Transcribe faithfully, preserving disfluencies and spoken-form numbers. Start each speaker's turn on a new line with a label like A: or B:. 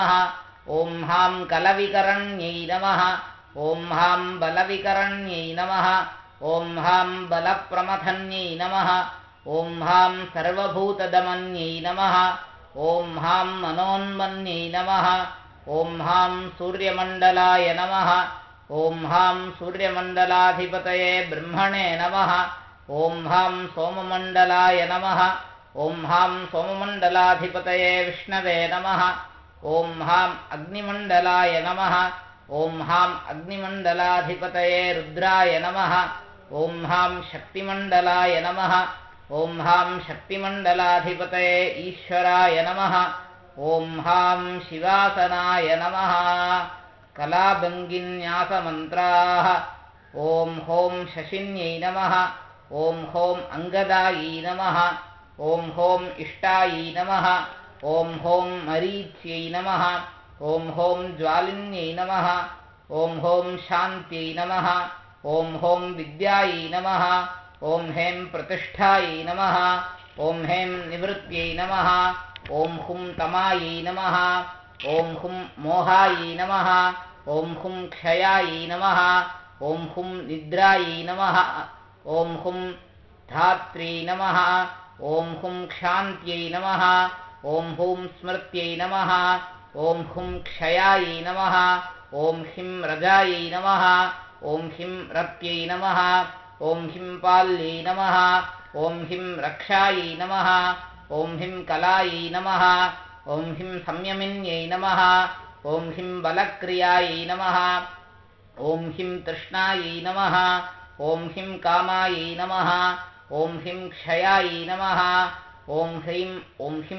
A: ॐ हां कलविकरण्यै नमः ॐ हां बलविकरण्यै नमः ॐ हां बलप्रमथन्यै नमः ॐ हां सर्वभूतदमन्यै नमः ॐ हां मनोन्मन्यै नमः ॐ हां सूर्यमण्डलाय नमः ॐ हां सूर्यमण्डलाधिपतये ब्रह्मणे नमः ॐ हां सोममण्डलाय नमः ॐ हां सोममण्डलाधिपतये विष्णवे नमः ॐ हां अग्निमण्डलाय नमः ॐ हां अग्निमण्डलाधिपतये रुद्राय नमः ॐ हां शक्तिमण्डलाय नमः ॐ हां शक्तिमण्डलाधिपतये ईश्वराय नमः ॐ हां शिवासनाय नमः कलाभङ्गिन्यासमन्त्राः ॐ हों शशिन्यै नमः ॐ हों अङ्गदायै नमः ॐ हों इष्टायै नमः ॐ हों मरीच्यै नमः ॐ हों ज्वालिन्यै नमः ॐ हों शान्त्यै नमः ॐ हों विद्यायै नमः ॐ हें प्रतिष्ठायै नमः ॐ हें निवृत्त्यै नमः ॐ हुं तमायै नमः ॐ हुं मोहायै नमः ॐ हुं क्षयायै नमः ॐ हुं निद्रायै नमः ॐ हुं धात्र्यै नमः ॐ हुं क्षान्त्यै नमः ॐ हुं स्मृत्यै नमः ॐ हुं क्षयायै नमः ॐ हिं रजायै नमः ॐ हिं रत्यै नमः ॐ हिं पाल्यै नमः ॐ हिं रक्षायै नमः ॐ हिं कलायै नमः ॐ हिं संयमिन्यै नमः ॐ हिं बलक्रियायै नमः ॐ हिं तृष्णायै नमः ॐ हिं कामायै नमः ॐ हिं क्षयायै नमः ॐ ह्रीं ॐ हिं